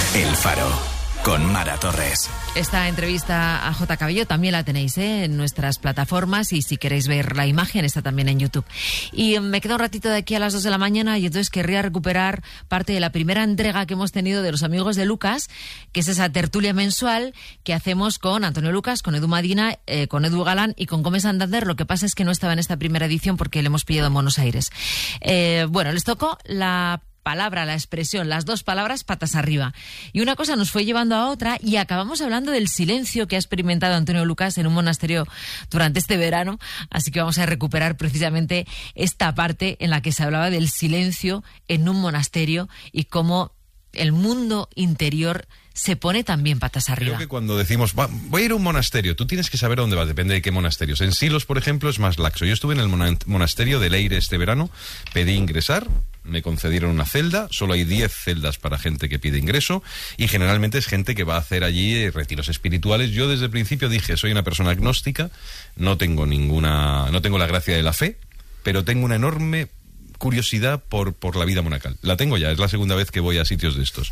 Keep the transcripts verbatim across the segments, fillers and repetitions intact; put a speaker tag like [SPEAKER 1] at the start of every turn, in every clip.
[SPEAKER 1] El Faro, con Mara Torres.
[SPEAKER 2] Esta entrevista a J. Cabello también la tenéis ¿eh? en nuestras plataformas, y si queréis ver la imagen está también en YouTube. Y me queda un ratito de aquí a las dos de la mañana, y entonces querría recuperar parte de la primera entrega que hemos tenido de Los Amigos de Lucas, que es esa tertulia mensual que hacemos con Antonio Lucas, con Edu Madina, eh, con Edu Galán y con Gómez Santander. Lo que pasa es que no estaba en esta primera edición porque le hemos pillado en Buenos Aires. Eh, bueno, les tocó la palabra, la expresión, las dos palabras patas arriba. Y una cosa nos fue llevando a otra y acabamos hablando del silencio que ha experimentado Antonio Lucas en un monasterio durante este verano. Así que vamos a recuperar precisamente esta parte en la que se hablaba del silencio en un monasterio y cómo el mundo interior se pone también patas arriba.
[SPEAKER 3] Creo que cuando decimos, va, voy a ir a un monasterio, tú tienes que saber a dónde vas, depende de qué monasterios. En Silos, por ejemplo, es más laxo. Yo estuve en el monasterio de Leire este verano, pedí ingresar, me concedieron una celda, solo hay diez celdas para gente que pide ingreso, y generalmente es gente que va a hacer allí retiros espirituales. Yo desde el principio dije, soy una persona agnóstica, no tengo ninguna, no tengo la gracia de la fe, pero tengo una enorme curiosidad por, por la vida monacal. La tengo ya, es la segunda vez que voy a sitios de estos.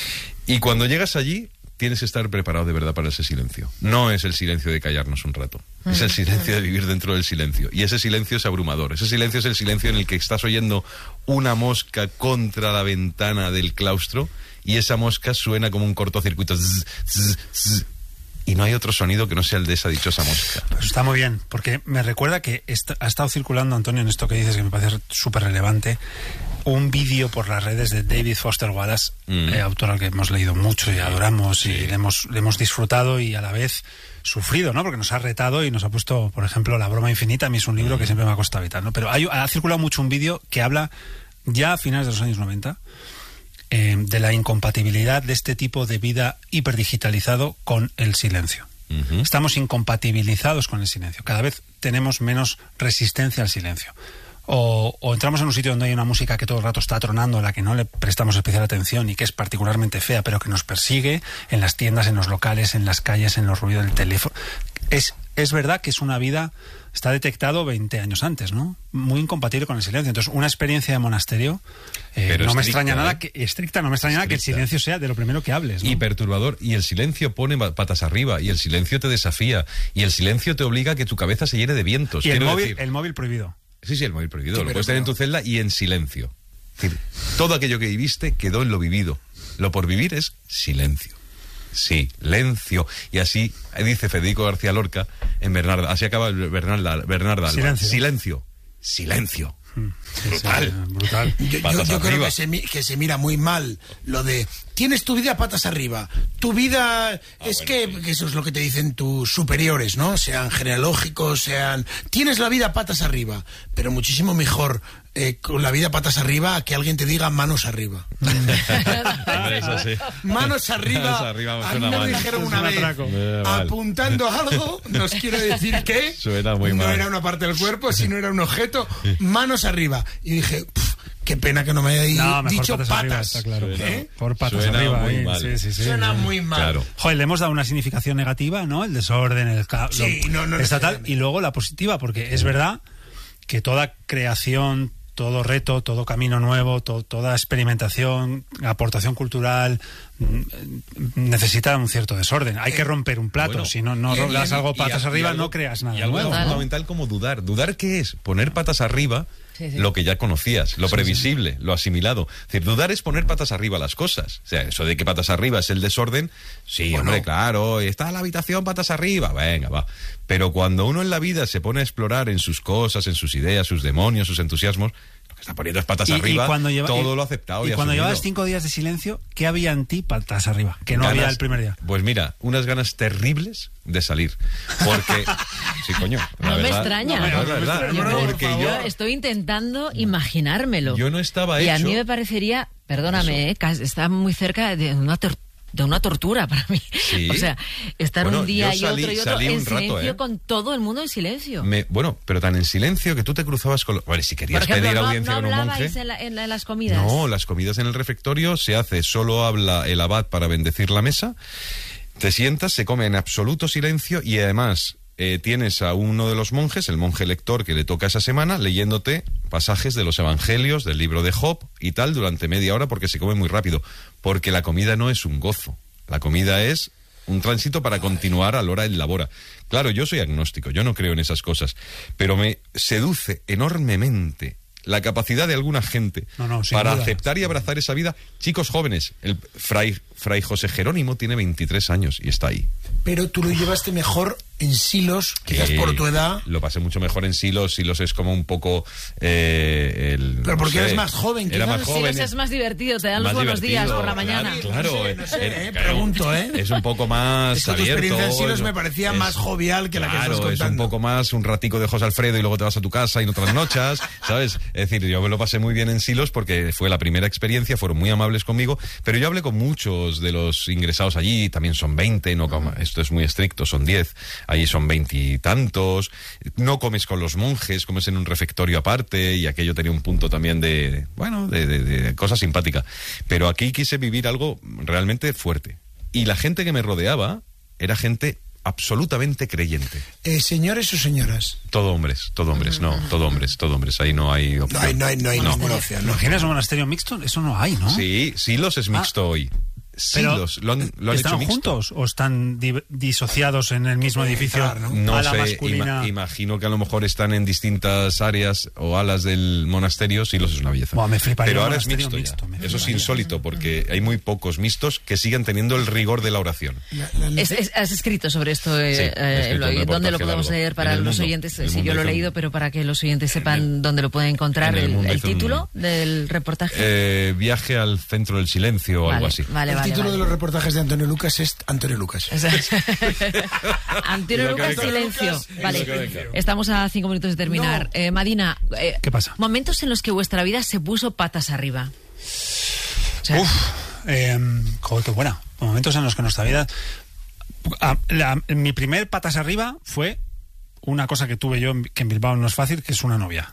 [SPEAKER 3] Y cuando llegas allí, tienes que estar preparado de verdad para ese silencio. No es el silencio de callarnos un rato. Es el silencio de vivir dentro del silencio. Y ese silencio es abrumador. Ese silencio es el silencio en el que estás oyendo una mosca contra la ventana del claustro, y esa mosca suena como un cortocircuito. Zzz, zzz, zzz, y no hay otro sonido que no sea el de esa dichosa mosca. Pues
[SPEAKER 4] está muy bien, porque me recuerda que está, ha estado circulando, Antonio, en esto que dices, que me parece súper relevante, un vídeo por las redes de David Foster Wallace, mm. eh, autor al que hemos leído mucho y adoramos, sí. y le hemos, le hemos disfrutado y a la vez sufrido, ¿no? Porque nos ha retado y nos ha puesto, por ejemplo, La broma infinita. A mí es un libro mm. que siempre me ha costado evitar, ¿no? Pero hay, ha circulado mucho un vídeo que habla, ya a finales de los años noventa, eh, de la incompatibilidad de este tipo de vida hiperdigitalizado con el silencio. Uh-huh. Estamos incompatibilizados con el silencio. Cada vez tenemos menos resistencia al silencio. O, o entramos en un sitio donde hay una música que todo el rato está tronando, a la que no le prestamos especial atención y que es particularmente fea, pero que nos persigue en las tiendas, en los locales, en las calles, en los ruidos del teléfono. Es, es verdad que es una vida, está detectado veinte años antes, ¿no? Muy incompatible con el silencio. Entonces, una experiencia de monasterio, eh, no estricta, me extraña nada que, estricta, no me extraña nada que el silencio sea de lo primero que hables, ¿no?
[SPEAKER 3] Y perturbador, y el silencio pone patas arriba, y el silencio te desafía, y el silencio te obliga a que tu cabeza se llene de vientos.
[SPEAKER 4] Y el móvil,
[SPEAKER 3] decir,
[SPEAKER 4] el móvil prohibido.
[SPEAKER 3] Sí, sí, el móvil prohibido.
[SPEAKER 4] Sí,
[SPEAKER 3] lo puedes tener en tu celda y en silencio. Es decir, todo aquello que viviste quedó en lo vivido. Lo por vivir es silencio. Silencio. Y así dice Federico García Lorca en Bernarda. Así acaba Bernarda, Bernarda Alba.
[SPEAKER 4] Silencio.
[SPEAKER 3] Silencio. Silencio.
[SPEAKER 4] Sí,
[SPEAKER 3] brutal.
[SPEAKER 4] Sí, brutal.
[SPEAKER 5] Yo, yo, yo creo que se, que se mira muy mal lo de tienes tu vida patas arriba. Tu vida ah, es bueno, que, sí. que eso es lo que te dicen tus superiores, ¿no? Sean genealógicos, sean... Tienes la vida patas arriba, pero muchísimo mejor eh, con la vida patas arriba que alguien te diga manos arriba.
[SPEAKER 3] Eso sí.
[SPEAKER 5] Manos arriba. arriba a mí me lo dijeron una vez, apuntando algo, nos quiere decir que
[SPEAKER 3] suena muy
[SPEAKER 5] no
[SPEAKER 3] mal.
[SPEAKER 5] Era una parte del cuerpo, sino era un objeto. Manos arriba. Y dije, qué pena que no me haya
[SPEAKER 4] no,
[SPEAKER 5] dicho
[SPEAKER 4] patas.
[SPEAKER 5] patas.
[SPEAKER 4] Arriba, está claro.
[SPEAKER 5] ¿Eh?
[SPEAKER 4] Por patas
[SPEAKER 3] suena
[SPEAKER 4] arriba.
[SPEAKER 3] Muy
[SPEAKER 4] ¿eh?
[SPEAKER 3] mal.
[SPEAKER 4] Sí, sí, sí,
[SPEAKER 5] suena
[SPEAKER 4] sí.
[SPEAKER 5] muy mal.
[SPEAKER 3] Claro.
[SPEAKER 4] Joder, le hemos dado una significación negativa, ¿no? El desorden, el caos.
[SPEAKER 5] Sí, no, no
[SPEAKER 4] estatal, y luego la positiva, porque es verdad que toda creación, todo reto, todo camino nuevo, to, toda experimentación, aportación cultural necesita un cierto desorden. Hay que romper un plato, bueno, si no, no das algo patas arriba, algo, no creas nada.
[SPEAKER 3] Y algo
[SPEAKER 4] nuevo,
[SPEAKER 3] fundamental
[SPEAKER 4] ¿no?
[SPEAKER 3] como dudar. ¿Dudar qué es? Poner patas arriba sí, sí. lo que ya conocías, lo previsible, sí, sí. lo asimilado. Es decir, dudar es poner patas arriba las cosas. O sea, eso de que patas arriba es el desorden, sí, bueno, hombre, claro, está la habitación patas arriba, venga, va. Pero cuando uno en la vida se pone a explorar en sus cosas, en sus ideas, sus demonios, sus entusiasmos, lo que está poniendo es patas
[SPEAKER 4] y,
[SPEAKER 3] arriba,
[SPEAKER 4] y cuando lleva,
[SPEAKER 3] todo
[SPEAKER 4] y,
[SPEAKER 3] lo aceptado y,
[SPEAKER 4] y cuando
[SPEAKER 3] asumido.
[SPEAKER 4] llevas cinco días de silencio, ¿qué había en ti patas arriba? Que no
[SPEAKER 3] ganas,
[SPEAKER 4] había el primer día.
[SPEAKER 3] Pues mira, unas ganas terribles de salir. Porque, sí, coño.
[SPEAKER 2] No
[SPEAKER 3] verdad,
[SPEAKER 2] me extraña.
[SPEAKER 3] No, no, no,
[SPEAKER 2] no,
[SPEAKER 3] verdad,
[SPEAKER 2] yo,
[SPEAKER 3] porque
[SPEAKER 2] yo,
[SPEAKER 3] yo
[SPEAKER 2] estoy intentando imaginármelo.
[SPEAKER 3] Yo no estaba
[SPEAKER 2] y
[SPEAKER 3] hecho.
[SPEAKER 2] Y a mí me parecería, perdóname, eh, está muy cerca de una tortura. De una tortura para mí.
[SPEAKER 3] ¿Sí?
[SPEAKER 2] O sea, estar
[SPEAKER 3] bueno,
[SPEAKER 2] un día
[SPEAKER 3] salí,
[SPEAKER 2] y otro y otro en
[SPEAKER 3] un rato,
[SPEAKER 2] silencio
[SPEAKER 3] ¿eh?
[SPEAKER 2] con todo el mundo en silencio.
[SPEAKER 3] Me, bueno, pero tan en silencio que tú te cruzabas con... Lo, bueno, si querías
[SPEAKER 2] Por ejemplo,
[SPEAKER 3] pedir
[SPEAKER 2] no,
[SPEAKER 3] audiencia
[SPEAKER 2] no
[SPEAKER 3] con un monje...
[SPEAKER 2] en, la, en, la, en las comidas.
[SPEAKER 3] No, las comidas en el refectorio se hace, solo habla el abad para bendecir la mesa, te sientas, se come en absoluto silencio y además... eh, tienes a uno de los monjes, el monje lector que le toca esa semana, leyéndote pasajes de los evangelios, del libro de Job y tal, durante media hora, porque se come muy rápido. Porque la comida no es un gozo. La comida es un tránsito para continuar a l'hora et labora. Claro, yo soy agnóstico, yo no creo en esas cosas, pero me seduce enormemente la capacidad de alguna gente
[SPEAKER 4] no, no,
[SPEAKER 3] para
[SPEAKER 4] duda.
[SPEAKER 3] aceptar y abrazar esa vida. Chicos jóvenes, el fray, fray José Jerónimo tiene veintitrés años y está ahí.
[SPEAKER 5] Pero tú lo llevaste mejor en Silos, quizás
[SPEAKER 3] Eh,
[SPEAKER 5] por tu edad.
[SPEAKER 3] Lo pasé mucho mejor en Silos. Silos es como un poco... Eh, el,
[SPEAKER 5] Pero
[SPEAKER 3] no
[SPEAKER 5] porque
[SPEAKER 3] sé,
[SPEAKER 5] eres más joven,
[SPEAKER 3] Era
[SPEAKER 5] quizás.
[SPEAKER 3] más
[SPEAKER 2] Sí,
[SPEAKER 3] joven.
[SPEAKER 2] es más divertido, te dan los
[SPEAKER 3] más
[SPEAKER 2] buenos días
[SPEAKER 3] divertido,
[SPEAKER 2] por la mañana.
[SPEAKER 3] Claro,
[SPEAKER 5] No sé,
[SPEAKER 3] claro,
[SPEAKER 5] no sé,
[SPEAKER 3] eh,
[SPEAKER 5] eh,
[SPEAKER 3] claro,
[SPEAKER 5] pregunto, ¿eh?
[SPEAKER 3] Es un poco más
[SPEAKER 5] Es que tu
[SPEAKER 3] abierto.
[SPEAKER 5] experiencia en Silos
[SPEAKER 3] es-
[SPEAKER 5] me parecía
[SPEAKER 3] es-
[SPEAKER 5] más jovial que la que
[SPEAKER 3] claro,
[SPEAKER 5] estás
[SPEAKER 3] es un
[SPEAKER 5] contando.
[SPEAKER 3] poco más un ratico de José Alfredo y luego te vas a tu casa y no trasnochas, ¿sabes? Es decir, yo me lo pasé muy bien en Silos porque fue la primera experiencia, fueron muy amables conmigo, pero yo hablé con muchos de los ingresados allí, también son veinte, no como, esto es muy estricto, son diez, allí son veintitantos, no comes con los monjes, comes en un refectorio aparte, y aquello tenía un punto también de, bueno, de, de, de cosa simpática. Pero aquí quise vivir algo realmente fuerte. Y la gente que me rodeaba era gente absolutamente creyente.
[SPEAKER 5] Eh, ¿Señores o señoras?
[SPEAKER 3] Todo hombres, todo hombres, no, todo hombres, todo hombres, ahí no hay opción.
[SPEAKER 5] No hay, no hay, no hay ninguna opción.
[SPEAKER 4] ¿Te
[SPEAKER 5] ¿no?
[SPEAKER 4] imaginas un monasterio mixto? Eso no hay, ¿no?
[SPEAKER 3] Sí, Silos es mixto hoy.
[SPEAKER 4] Pero,
[SPEAKER 3] Silos, lo han, lo han
[SPEAKER 4] ¿están
[SPEAKER 3] hecho mixto.
[SPEAKER 4] juntos o están di- disociados en el mismo edificio?
[SPEAKER 5] Claro, ¿no?
[SPEAKER 3] No
[SPEAKER 4] ala
[SPEAKER 3] sé,
[SPEAKER 4] masculina.
[SPEAKER 3] ima- imagino que a lo mejor están en distintas áreas o alas del monasterio. Silos es una belleza.
[SPEAKER 4] Buah, me fliparía
[SPEAKER 3] Pero
[SPEAKER 4] un
[SPEAKER 3] ahora es
[SPEAKER 4] monasterio
[SPEAKER 3] mixto,
[SPEAKER 4] mixto,
[SPEAKER 3] ya.
[SPEAKER 4] me
[SPEAKER 3] Eso es
[SPEAKER 4] fliparía.
[SPEAKER 3] insólito porque hay muy pocos mixtos que siguen teniendo el rigor de la oración.
[SPEAKER 5] La- la-
[SPEAKER 2] Es- es- has escrito sobre esto, eh,
[SPEAKER 3] Sí, he
[SPEAKER 2] eh,
[SPEAKER 3] escrito un
[SPEAKER 2] Eloy. ¿Dónde
[SPEAKER 3] reportaje
[SPEAKER 2] lo podemos
[SPEAKER 3] largo.
[SPEAKER 2] leer para
[SPEAKER 3] En El
[SPEAKER 2] los
[SPEAKER 3] Mundo.
[SPEAKER 2] oyentes?
[SPEAKER 3] El
[SPEAKER 2] Sí,
[SPEAKER 3] Mundo
[SPEAKER 2] yo lo he
[SPEAKER 3] hizo un-
[SPEAKER 2] leído, pero para que los oyentes sepan dónde lo pueden encontrar,
[SPEAKER 3] en El
[SPEAKER 2] el,
[SPEAKER 3] Mundo
[SPEAKER 2] el
[SPEAKER 3] hizo un-
[SPEAKER 2] título del reportaje.
[SPEAKER 3] Eh, viaje al centro del silencio o
[SPEAKER 2] vale,
[SPEAKER 3] algo así.
[SPEAKER 2] Vale,
[SPEAKER 5] el
[SPEAKER 2] vale,
[SPEAKER 5] título
[SPEAKER 2] vale.
[SPEAKER 5] de los reportajes de Antonio Lucas es Antonio Lucas.
[SPEAKER 2] O sea, Antonio
[SPEAKER 3] Y lo que
[SPEAKER 2] Lucas,
[SPEAKER 3] venga.
[SPEAKER 2] silencio.
[SPEAKER 3] Lucas, y
[SPEAKER 2] Vale,
[SPEAKER 3] lo que venga.
[SPEAKER 2] estamos a cinco minutos de terminar.
[SPEAKER 5] No.
[SPEAKER 2] Eh, Madina, eh,
[SPEAKER 4] ¿Qué pasa?
[SPEAKER 2] momentos en los que vuestra vida se puso patas arriba. O sea,
[SPEAKER 4] Uf, eh, joder, qué buena. Momentos en los que nuestra vida... Ah, la- mi primer patas arriba fue una cosa que tuve yo, en- que en Bilbao no es fácil, que es una novia.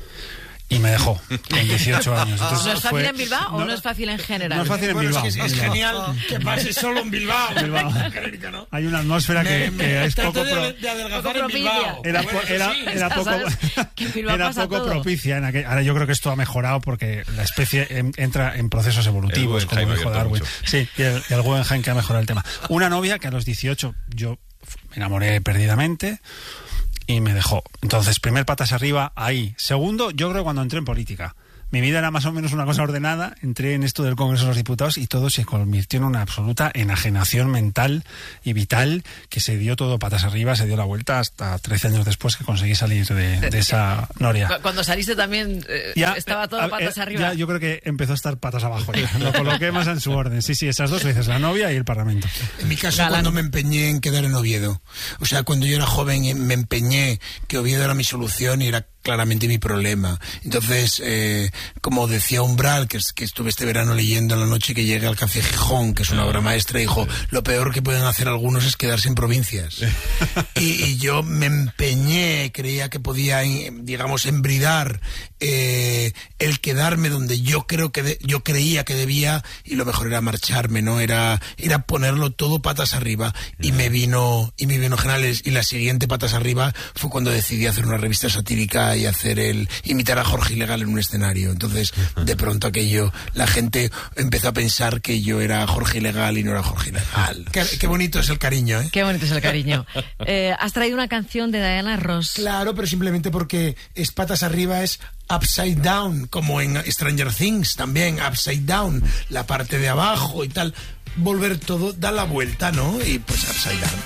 [SPEAKER 4] Y me dejó con dieciocho años. Entonces
[SPEAKER 2] ¿no es fácil
[SPEAKER 4] fue-
[SPEAKER 2] en Bilbao o no es fácil en general?
[SPEAKER 4] No es fácil en
[SPEAKER 5] Bueno,
[SPEAKER 4] Bilbao.
[SPEAKER 5] es que es, es
[SPEAKER 4] en Bilbao.
[SPEAKER 5] genial que pase solo en Bilbao.
[SPEAKER 4] Bilbao.
[SPEAKER 5] Crónica, ¿no?
[SPEAKER 4] Hay una atmósfera que,
[SPEAKER 5] Me-
[SPEAKER 4] que
[SPEAKER 5] me
[SPEAKER 4] es
[SPEAKER 5] trato
[SPEAKER 4] poco...
[SPEAKER 5] de,
[SPEAKER 4] pro-
[SPEAKER 5] de adelgazar
[SPEAKER 2] Poco
[SPEAKER 5] en
[SPEAKER 2] propicia.
[SPEAKER 5] Bilbao.
[SPEAKER 4] Era,
[SPEAKER 5] Bueno,
[SPEAKER 4] po-
[SPEAKER 5] eso
[SPEAKER 4] era,
[SPEAKER 5] sí.
[SPEAKER 4] era poco,
[SPEAKER 2] ¿Sabes? Que en Bilbao
[SPEAKER 4] era
[SPEAKER 2] pasa
[SPEAKER 4] poco
[SPEAKER 2] todo.
[SPEAKER 4] propicia. En aquel- ahora yo creo que esto ha mejorado porque la especie en- entra en procesos evolutivos,
[SPEAKER 3] El
[SPEAKER 4] como
[SPEAKER 3] Guggenheim
[SPEAKER 4] dijo
[SPEAKER 3] ha abierto
[SPEAKER 4] Darwin.
[SPEAKER 3] mucho.
[SPEAKER 4] Sí, y el, y el Guggenheim que ha mejorado el tema. Una novia que a los dieciocho yo me enamoré perdidamente y me dejó. Entonces, primer patas arriba, ahí. Segundo, yo creo cuando entré en política. Mi vida era más o menos una cosa ordenada, entré en esto del Congreso de los Diputados y todo se convirtió en una absoluta enajenación mental y vital que se dio todo patas arriba, se dio la vuelta hasta trece años después que conseguí salir de, de esa noria.
[SPEAKER 2] Cu- Cuando saliste también eh,
[SPEAKER 4] Ya,
[SPEAKER 2] estaba todo
[SPEAKER 4] a-
[SPEAKER 2] patas
[SPEAKER 4] eh,
[SPEAKER 2] arriba.
[SPEAKER 4] ya yo creo que empezó a estar patas abajo. Ya. Lo coloqué más en su orden. Sí, sí, esas dos veces, la novia y el Parlamento.
[SPEAKER 5] En mi caso,
[SPEAKER 2] Galán.
[SPEAKER 5] cuando me empeñé en quedar en Oviedo. O sea, cuando yo era joven eh, me empeñé que Oviedo era mi solución y era claramente mi problema. Entonces, eh, como decía Umbral, que, es- que estuve este verano leyendo en la noche que llegué al Café Gijón, que es una obra maestra, dijo, lo peor que pueden hacer algunos es quedarse en provincias. y, y yo me empeñé, creía que podía, eh, digamos, embridar eh, el quedarme donde yo creo que de- yo creía que debía, y lo mejor era marcharme, ¿no? Era, era ponerlo todo patas arriba, y me vino, y me vino genial. Y la siguiente patas arriba fue cuando decidí hacer una revista satírica y hacer el, imitar a Jorge Ilegal en un escenario. Entonces, de pronto aquello, la gente empezó a pensar que yo era Jorge Ilegal y no era Jorge Ilegal. Qué, qué bonito es el cariño, ¿eh?
[SPEAKER 2] Qué bonito es el cariño. Eh, has traído una canción de Diana Ross.
[SPEAKER 5] Claro, pero simplemente porque es patas arriba, es upside down, como en Stranger Things también, upside down, la parte de abajo y tal. Volver todo, da la vuelta, ¿no? Y pues upside down.